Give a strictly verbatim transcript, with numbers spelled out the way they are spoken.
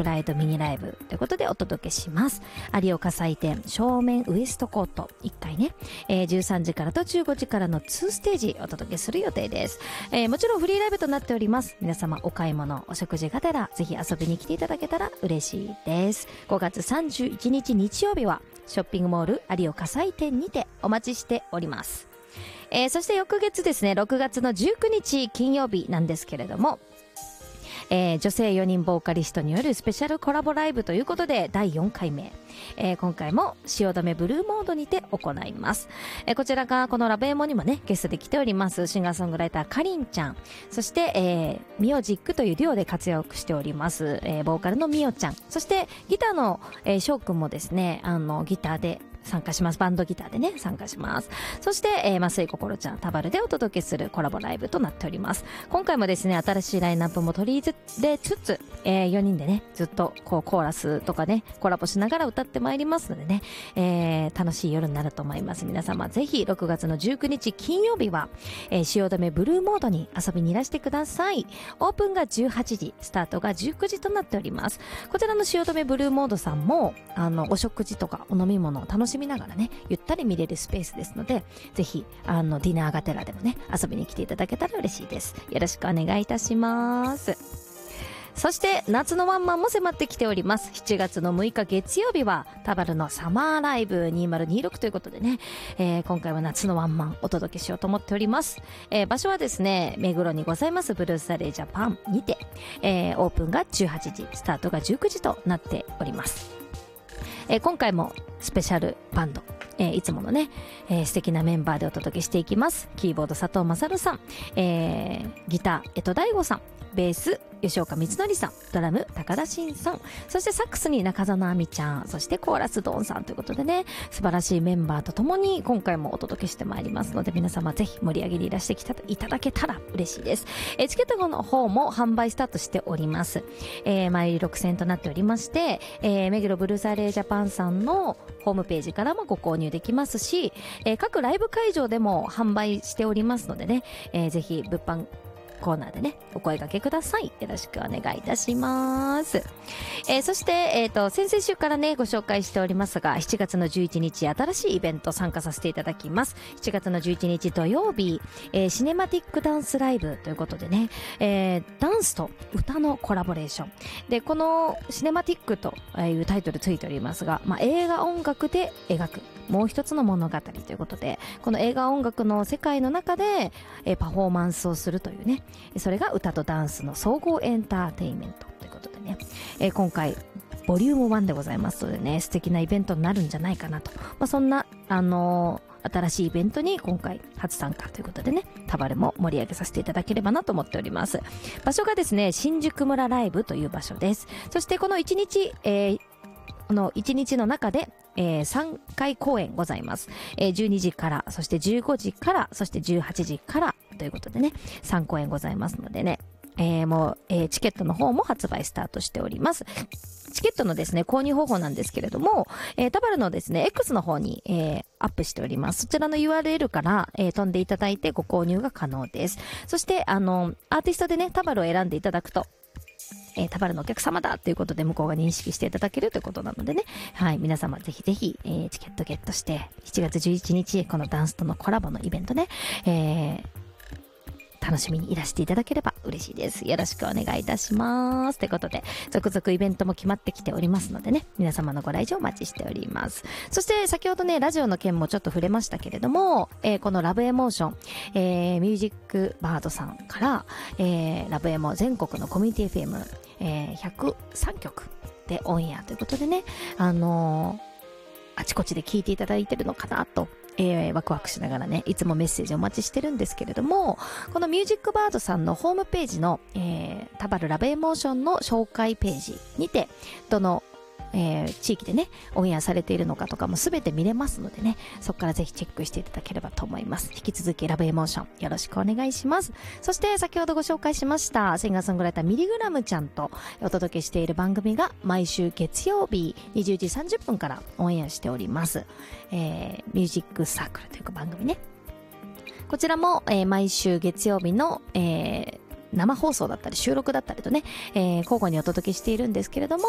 プライドミニライブということでお届けします。有岡祭典正面ウエストコートいっかいね、えー、じゅうさんじからとじゅうごじからのにステージお届けする予定です。えー、もちろんフリーライブとなっております。皆様お買い物お食事がてらぜひ遊びに来ていただけたら嬉しいです。ごがつさんじゅういちにち日曜日はショッピングモール有岡祭典にてお待ちしております。えー、そして翌月ですね、ろくがつのじゅうくにち金曜日なんですけれども、えー、女性よにんボーカリストによるスペシャルコラボライブということでだいよんかいめ、えー、今回も汐留ブルーモードにて行います。えー、こちらがこのラブエモにもねゲストで来ておりますシンガーソングライターかりんちゃん、そして、えー、ミオジックというデュオで活躍しております、えー、ボーカルのミオちゃん、そしてギターの、えー、翔くんもですね、あのギターで参加します。バンドギターでね参加します。そして、えー、増井こころちゃんタバルでお届けするコラボライブとなっております。今回もですね新しいラインナップも取り入れつつ、えー、よにんでねずっとこうコーラスとかねコラボしながら歌ってまいりますのでね、えー、楽しい夜になると思います。皆様ぜひろくがつのじゅうくにち金曜日は、えー、汐留ブルーモードに遊びにいらしてください。オープンがじゅうはちじ、スタートがじゅうくじとなっております。こちらの汐留ブルーモードさんもあのお食事とかお飲み物を楽しみながらねゆったり見れるスペースですので、ぜひあのディナーがてらでもね遊びに来ていただけたら嬉しいです。よろしくお願いいたします。そして夏のワンマンも迫ってきております。しちがつのむいか月曜日はタバルのサマーライブにせんにじゅうろくということでね、えー、今回は夏のワンマンお届けしようと思っております。えー、場所はですね目黒にございますブルースタレージャパンにて、えー、オープンがじゅうはちじ、スタートがじゅうくじとなっております。えー、今回もスペシャルバンド、えー、いつものね、えー、素敵なメンバーでお届けしていきます。キーボード佐藤勝さん、えー、ギター江戸大吾さん、ベース吉岡光則さん、ドラム高田真さん、そしてサックスに中園亜美ちゃん、そしてコーラスドンさんということでね素晴らしいメンバーとともに今回もお届けしてまいりますので、皆様ぜひ盛り上げにいらしてきたいただけたら嬉しいです。えー、チケットの方も販売スタートしております。えー、前売りろくせんえんとなっておりまして、えー、目黒ブルーサレージャパンさんのホームページからもご購入できますし、えー、各ライブ会場でも販売しておりますのでね、えー、ぜひ物販コーナーでねお声掛けください。よろしくお願いいたします。えー、そして、えーと、先々週からねご紹介しておりますが、しちがつのじゅういちにち新しいイベント参加させていただきます。しちがつのじゅういちにち土曜日、えー、シネマティックダンスライブということでね、えー、ダンスと歌のコラボレーションで、このシネマティックというタイトルついておりますが、まあ、映画音楽で描くもう一つの物語ということで、この映画音楽の世界の中で、えー、パフォーマンスをするというね、それが歌とダンスの総合エンターテインメントということでね、えー、今回ボリュームワンでございますのでね素敵なイベントになるんじゃないかなと、まあ、そんなあのー、新しいイベントに今回初参加ということでね、タバレも盛り上げさせていただければなと思っております。場所がですね新宿村ライブという場所です。そしてこのいちにち、えーこのいちにちの中で、えー、さんかい公演ございます。えー、じゅうにじから、そしてじゅうごじから、そしてじゅうはちじからということでね、さんこうえんございますのでね、えー、もう、えー、チケットの方も発売スタートしております。チケットのですね、購入方法なんですけれども、えー、タバルのですね、X の方に、えー、アップしております。そちらの ユーアールエル から、えー、飛んでいただいてご購入が可能です。そして、あの、アーティストでね、タバルを選んでいただくと、えー、タバルのお客様だということで向こうが認識していただけるということなのでね、はい、皆様ぜひぜひ、えー、チケットゲットしてしちがつじゅういちにちこのダンスとのコラボのイベントね、えー楽しみにいらしていただければ嬉しいです。よろしくお願いいたします。ということで、続々イベントも決まってきておりますのでね、皆様のご来場お待ちしております。そして先ほどね、ラジオの件もちょっと触れましたけれども、えー、このラブエモーション、えー、ミュージックバードさんから、えー、ラブエモ全国のコミュニティ エフエム、えー、ひゃくさんきょくでオンエアということでね、あのー、あちこちで聞いていただいてるのかなと、えー、ワクワクしながらねいつもメッセージお待ちしてるんですけれども、このミュージックバードさんのホームページの、えー、タバルラブエモーションの紹介ページにてどの、えー、地域でねオンエアされているのかとかもすべて見れますのでね、そこからぜひチェックしていただければと思います。引き続きラブエモーションよろしくお願いします。そして先ほどご紹介しましたシンガーソングライターミリグラムちゃんとお届けしている番組が毎週月曜日にじゅうじさんじゅっぷんからオンエアしております。えー、ミュージックサークルというか番組ね、こちらも、えー、毎週月曜日の、えー生放送だったり収録だったりとね、えー、交互にお届けしているんですけれども、